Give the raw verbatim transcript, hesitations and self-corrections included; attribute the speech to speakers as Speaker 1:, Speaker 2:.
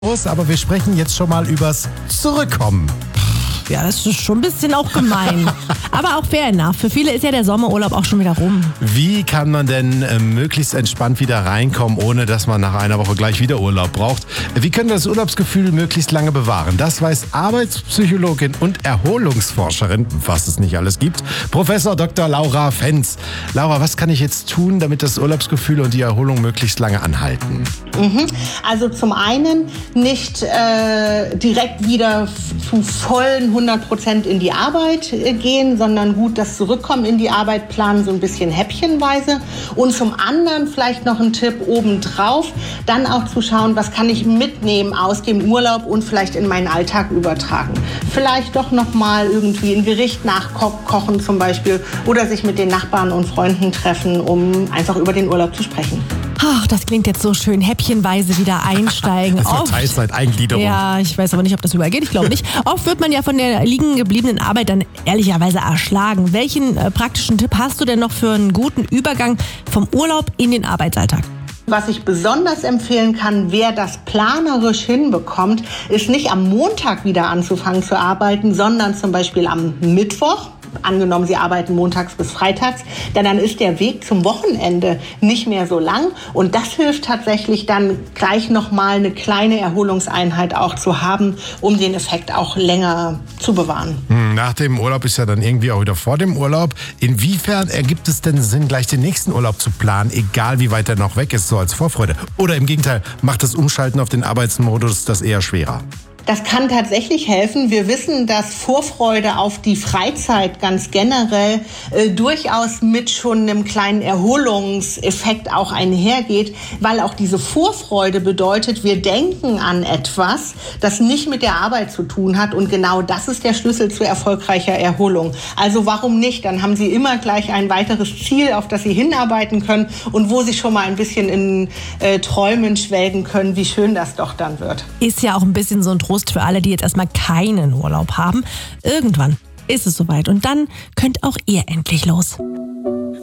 Speaker 1: Aber wir sprechen jetzt schon mal übers Zurückkommen.
Speaker 2: Ja, das ist schon ein bisschen auch gemein. Aber auch fair enough. Für viele ist ja der Sommerurlaub auch schon wieder rum.
Speaker 1: Wie kann man denn äh, möglichst entspannt wieder reinkommen, ohne dass man nach einer Woche gleich wieder Urlaub braucht? Wie können wir das Urlaubsgefühl möglichst lange bewahren? Das weiß Arbeitspsychologin und Erholungsforscherin, was es nicht alles gibt, Professor Doktor Laura Fenz. Laura, was kann ich jetzt tun, damit das Urlaubsgefühl und die Erholung möglichst lange anhalten?
Speaker 3: Mhm. Also zum einen nicht äh, direkt wieder zu vollen hundert Prozent in die Arbeit äh, gehen, sondern gut das Zurückkommen in die Arbeit planen, so ein bisschen häppchenweise. Und zum anderen vielleicht noch ein Tipp obendrauf, dann auch zu schauen, was kann ich mitnehmen aus dem Urlaub und vielleicht in meinen Alltag übertragen. Vielleicht doch noch mal irgendwie ein Gericht nachkochen zum Beispiel oder sich mit den Nachbarn und Freunden treffen, um einfach über den Urlaub zu sprechen.
Speaker 2: Ach, das klingt jetzt so schön, häppchenweise wieder einsteigen.
Speaker 1: Das war Teilzeit, Eingliederung.
Speaker 2: Ja, ich weiß aber nicht, ob das überall geht. Ich glaube nicht. Oft wird man ja von der liegen gebliebenen Arbeit dann ehrlicherweise erschlagen. Welchen äh, praktischen Tipp hast du denn noch für einen guten Übergang vom Urlaub in den Arbeitsalltag?
Speaker 3: Was ich besonders empfehlen kann, wer das planerisch hinbekommt, ist nicht am Montag wieder anzufangen zu arbeiten, sondern zum Beispiel am Mittwoch. Angenommen, Sie arbeiten montags bis freitags, denn dann ist der Weg zum Wochenende nicht mehr so lang. Und das hilft tatsächlich dann gleich nochmal eine kleine Erholungseinheit auch zu haben, um den Effekt auch länger zu bewahren.
Speaker 1: Nach dem Urlaub ist ja dann irgendwie auch wieder vor dem Urlaub. Inwiefern ergibt es denn Sinn, gleich den nächsten Urlaub zu planen, egal wie weit er noch weg ist, so als Vorfreude? Oder im Gegenteil, macht das Umschalten auf den Arbeitsmodus das eher schwerer?
Speaker 3: Das kann tatsächlich helfen. Wir wissen, dass Vorfreude auf die Freizeit ganz generell äh, durchaus mit schon einem kleinen Erholungseffekt auch einhergeht, weil auch diese Vorfreude bedeutet, wir denken an etwas, das nicht mit der Arbeit zu tun hat, und genau das ist der Schlüssel zu erfolgreicher Erholung. Also warum nicht? Dann haben Sie immer gleich ein weiteres Ziel, auf das Sie hinarbeiten können und wo Sie schon mal ein bisschen in äh, Träumen schwelgen können, wie schön das doch dann wird.
Speaker 2: Ist ja auch ein bisschen so ein Trost für alle, die jetzt erstmal keinen Urlaub haben. Irgendwann ist es soweit und dann könnt auch ihr endlich los.